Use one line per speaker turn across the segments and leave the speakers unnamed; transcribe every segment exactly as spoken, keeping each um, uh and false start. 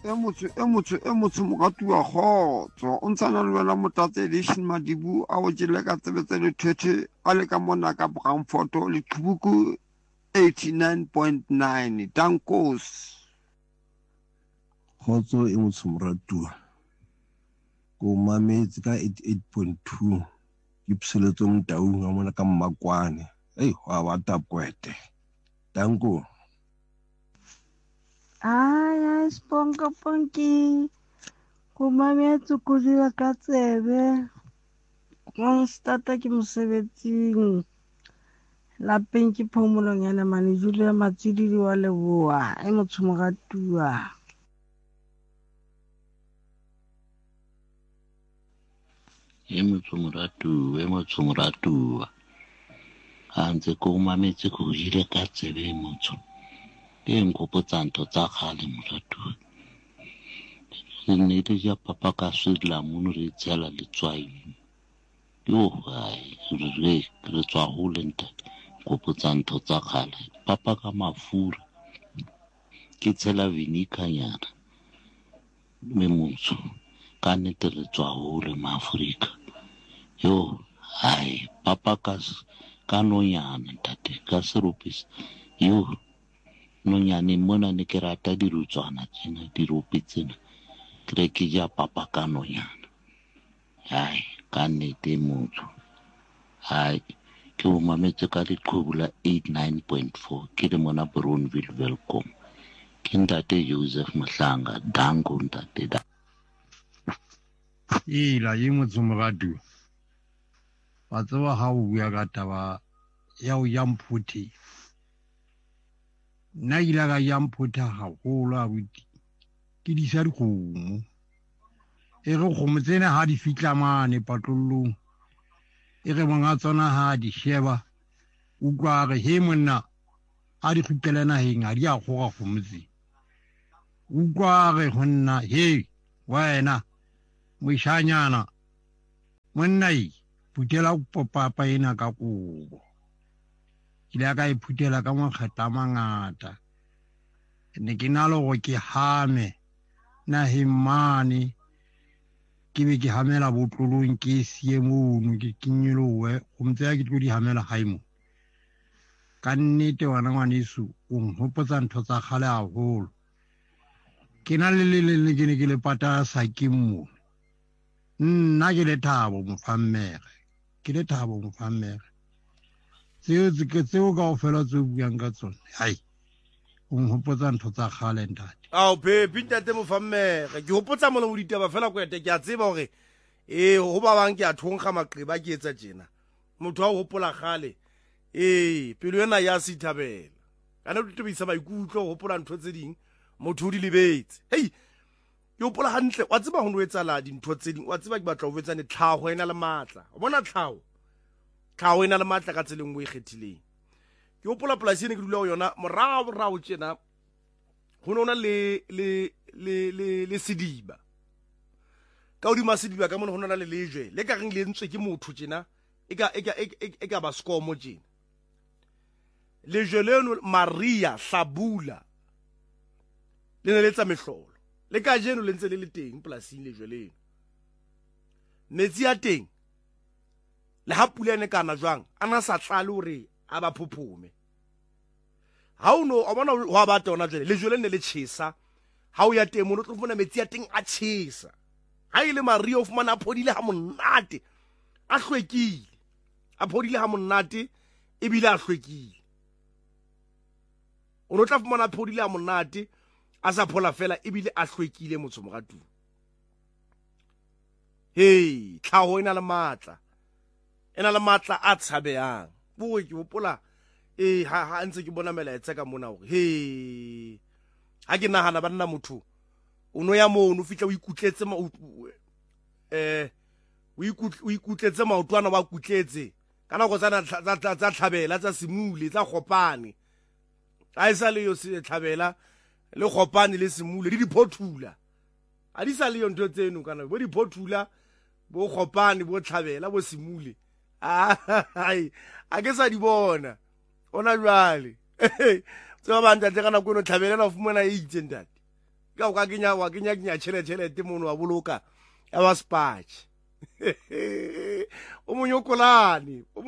e motho e motho e motho mogatuwa kgotso o ntshana le wena motate edition Madibu a o jele ka tsebetse le thwethe a le ka mona ka Bramfoto le Qhubuku eighty-nine point nine Dankos
kgotso e motho moratuwa ko mametse ka eighty-eight point two ke pseletso Motaung a mona ka Mmakwane ei wa bata kwete Danko.
Aya sponka ponki kumamia tsukudila ka tsebe ka starta ke mosebetsing lapeng ke phomolong ya namane jule matsidi wa leboa e motho mogatuwa
e motho moratuwa e motho moratuwa a ntse ko mametse go jile ka tsebe motho ke nkopotsa ntho tsa kgale moratuwa re ne re ja papa ka swidla mono re tsela letswai yo ai re re tswa ho lenta nkopotsa ntho tsa kgale papa ka mafura ke tsela vinika nyana me motho ka nete re tswa ho le maafrika yo ai papa ka ka nonyana tate ka seropis yo nonyane mona ne ke rata dirutswana tsena dirope tsena kre ke ja papa ka nonyana ai ka nete motho ai ke o mametse ka Leqhobula eighty-nine point four ke le mona Bronville welcome ke ntate Joseph Mahlanga Danko ntate da
ila ye motho mogatuwa wa tseba ha o bua ka taba ya o ya Mphuthi nna ile ka ya Mphuthi haholo abuti ke di sa dikgomo e re kgomo tsena ha di fitla mane patrollong e re monga tsona ha di sheba o kwa re he monna a di khupela naheng ha di a kgoga kgomo tse o kwa re honna he wena moishanyana monna e putela papa ena ka kobo ile ka e phutela ka mokgata mangata ne ke na le go ke hame naheng mane ke be ke hamela botlolong ke sie mono ke kinyelowe go mtseya ke tlo di hamela haimo ka nnete wana ngwaneso o nhopotsa ntho tsa kgale haholo ke na le le le ke ne ke le pata sa ke mo nna ke le Thabo Mofammere ke le Thabo Mofammere tseo ke tseo ka o fela tse buang ka tsone hai o nhopotsa ntho tsa kgale ntate
ao pepi ntate Mofammere ke hopotsa mona o ditaba fela ko ete ke a tseba hore eh ho ba bang ke a thonkga maqeba ke etsa tjena motho a o hopola kgale eh pelo ena ya Sithabela kana o tobisa maikutlo o hopola ntho tse ding motho o di lebetse hei yo hopola hantle wa tseba ho no etsala dintho tse ding wa tseba ke batla ho etsa ne tlhago ena le matla o bona tlhago tlhago ena le matla ka tseleng mo e kgethileng ke hopola polasi ene ke dula ho yona morao rao tjena ho nona le le le le le Sediba ka hodima Sediba ka mona ho nona le lejwe le ka reng le ntswe ke motho tjena e ka e ka e ka ba skomo tjena lejwe leno Maria Hlabula le ne le tsa mehlolo le ka jeno le ntse le le teng polasing lejwe leno metsi a teng le ha pula ene kana jwang ana sa tlale hore a ba phophume ha o no a bona wa ba tona jele lejwe le ne le tjhesa ha o ya teng mo tlo fumana metsi a teng a tjhesa ha ile Maria o fumana a phodile ha monate a hlwekile a phodile ha monate e bile a hlwekile o no tla fumana a phodile ha monate a sa phola fela e bile a hlwekile motho mogatu hey tlhago ena le matla ena le matla a tshabehang bo ke hopola eh ha ha ntse ke bona melaetsa ka mona hore he ha ke nahana ba nna motho o no ya mono fitla o ikutletse ma eh o ikutle o ikutletse maotwana ba kutletse kana go tsana tsa tlhabela tsa Semule tsa Gopane a isa le yo se tlhabela le Gopane le Semule le diphothula a di sa le yo ntho tseno kana bo diphothula bo Gopane bo tlhabela bo Semule ai a ke sa di bona ona jwale tse ba bantla tse kana go no tlhabela na fumana e itse ntate ka o ka kenya wa kenya kenya tšhelete mono wa boloka ya wa spatch o monyokolane o mo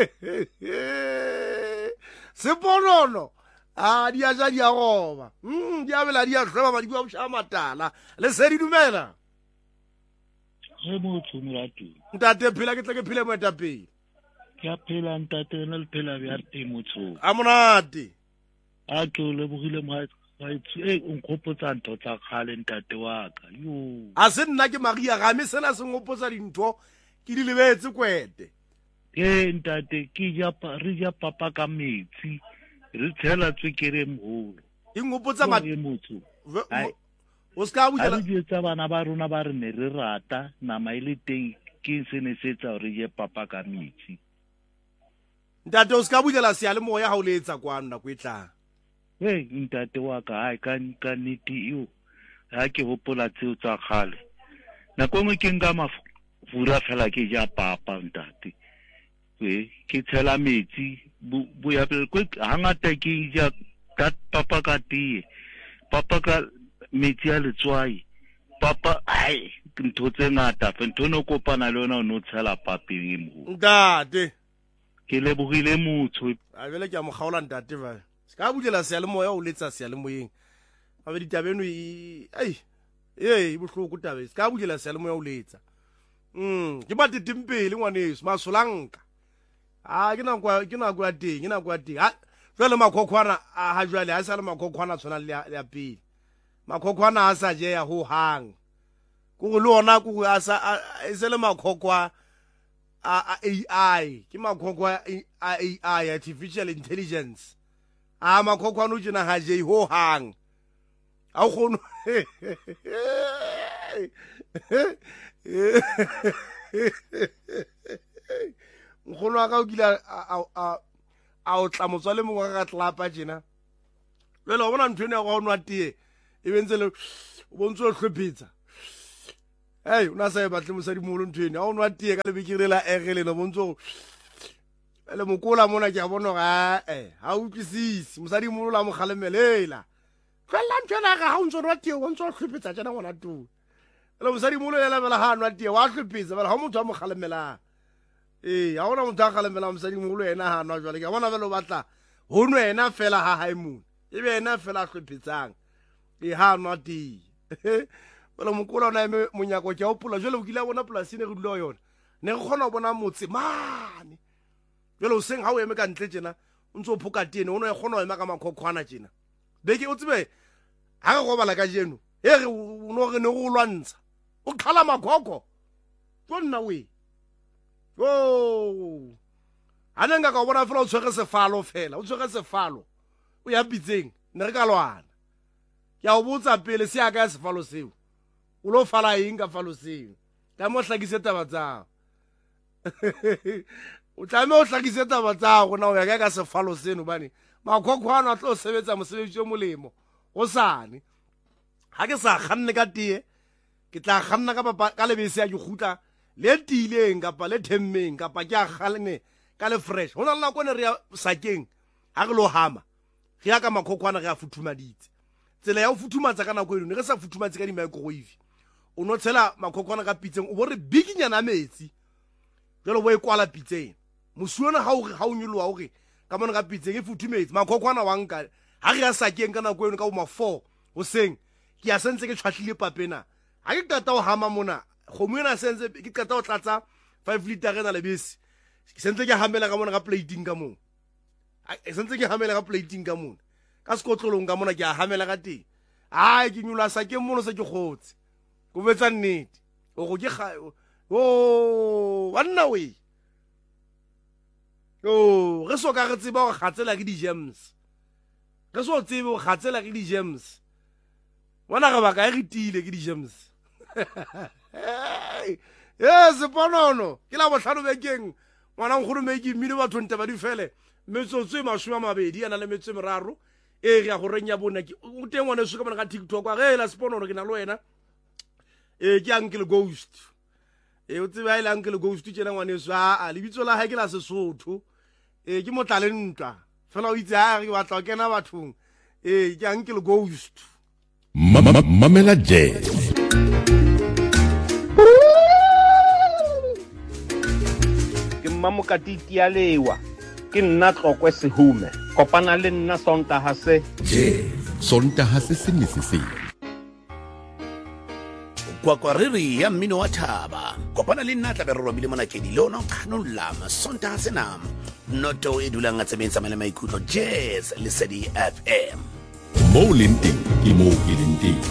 seponono a di a ja di a goba mm di a bela di a hlaba ba di bua botšha matala le se di dumela
ge motho moratu
ntate phela ke tle ke phele mo eta pele
ke a phela ntate na le phela bja te motho
a monate
a ke o lebogile mogaetsi e o nkgopotsa ntho tsa kgale ntate wa ka yo
a se nna ke maria ga me sena se ngopotsa dintho ke di lebetse kwete
e ntate ke ja re ja papa ka metsi re tshela tswekere mogolo
e ngopotsa ma
motho
o ska
bujela re tsa bana ba rona ba re ne re rata nama ile teng ke se ne setsa re je papa ka metsi
ntate o ska bujela se le moya ha o letsa kwana go etlang
hey ntate wa ka ai ka ka niti yo ha ke hopola tseo tsa khale na ko mo ke nga mafura fela ke ja papa ntate we ke tshela metsi bo ya pele ko hangata ke ja ka papa ka tie papa ka metsi a letswai papa ai ntho tse ngata fe ntho no kopana le yona o no tshela papi mo
ntate
ke lebogile motho
a bele ke a mo gaola ntate ba ska bujela se le moya o letsa se le moyeng a be ditabeno e ai eh bohloko tabe ska bujela se le moya o letsa mm ke ba titimpele ngwaneso masolanka a ke na kwa ke na kwa teng ke na kwa teng ha jwale makhokhwana a ha jwale ha sa le makhokhwana tsona le ya pele makhokhwana a sa je ya ho hang go go le ona go a sa e se le makhokwa a A I ke makhokwa a A I artificial intelligence a makhokwana o jena ha je ho hang a go no ngono ka o kila a a a o tla motswale mo ga tlapa jena le lo bona ntwene go nwa tie e bentse le o bontso hlopetsa hey una sa e batle mosadi mo ntwene a o nwa tie ka le bikirela egele no bontso le mokola mona ke a bona ga eh ha o tlisisi mosadi mo la mo galemelela kwela ntwena ga ha o ntso nwa tie o ntso hlopetsa jana ngwana tu le mosadi mo le la bela ha nwa tie wa hlopetsa bela ha motho a mo galemela eh a ona motho a galemela mosadi mo le ena ha nwa jwale ke bona belo batla ho nwe ena fela ha ha imo e be ena fela hlopetsang e ha nwa tie bela mokola ona eme monyako ke a opola jwale o kile a bona polasine re dula yona ne re kgona go bona motse mane jwale o seng ha o eme ka ntle tjena o ntse o phoka tiene o no e kgona go ema ka makhokhwana tjena beke o tsebe ha re go bala ka jeno e re o no re ne go lwantsha o khala makhokho go nna we o ana nga ka bona fela o tshwere sefalo fela o tshwere sefalo o ya bitseng ne re ka lwana ke a o botsa pele se aka ya sefalo seo o lo fala eng ka falo seo ka mo hlakise taba tsa o tlame o hlakise taba tsa go na o ya ka sefalo seno bane makhokwana tlo sebetsa mosebetsi o molemo o sane ha ke sa khanne ka tie ke tla khanna ka papa ka lebese ya ke khutla le tileng kapa le themmeng kapa ke a khalne ka le fresh hona le nako ne re ya sakeng ha re lo hama re ya ka makhokwana re a futhumaditse tsela ya o futhumatsa ka nako eno ne re sa futhumatse ka di microwave o no tshela makhokwana ka pitseng o bo re bikinyana metsi jalo bo e kwala pitseng mosuona ha o ha o nyoloa o re ka mona ka pitseng e futhumetse makhokwana wa nka ha re ya sakeng ka nako eno ka bo ma four o seng ke a sentse ke tshwahlile papena ha ke qeta o hama mona khomo ena sentse ke qeta o tlatsa five liter rena le bese ke sentse ke hamela ka mona ka plating ka mona e sentse ke hamela ka plating ka mona ka skotlolong ka mona ke a hamela ka teng ai ke nyula sa ke mono se ke khotse go betsa nnete o go ke o wanna we o re so ka re tseba go gatsela ke di gems re so tsebe go gatsela ke di gems wana ga ba ka e ritile ke di gems yes ponono ke la botlhano bekeng ngwana ngoro me ke mmile batho nte ba di fele metsotso e masome a mabedi ana le metso meraro e re ya go renya bona ke o teng ngwana se ka bona ka TikTok wa ge la sponono ke na le wena e ke Uncle Ghost e o tseba ile Uncle Ghost tsena ngwane swa a lebitso la ha ke la Sesotho e ke motlalentwa fela o itse ha re wa tla kena bathong e ke Uncle Ghost
Mamela Jazz.
Ke mmamokatiti ya lewa ke nna tlokwe sehume kopana le nna sontaga se
Jazz sontaga se se nesese
kwakwariri ya mmino wa thaba kopana le nna tlabe re robile monakedi le ona o qhanollama sontaga senam noto e dulang a tsebentsha mele maikutlo Jazz Lesedi F M
mo leng teng ke mo ke leng teng